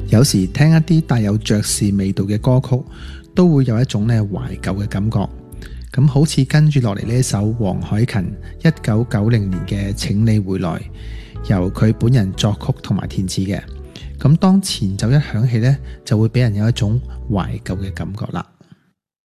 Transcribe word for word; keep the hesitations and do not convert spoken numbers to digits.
有時聽一啲帶有爵士味道嘅歌曲，都會有一種咧懷舊嘅感覺。咁好似跟住落嚟呢一首黃凱芹一九九零年嘅《請你回來》，由佢本人作曲同埋填詞嘅。咁當前奏一響起呢，就會俾人有一種懷舊嘅感覺啦。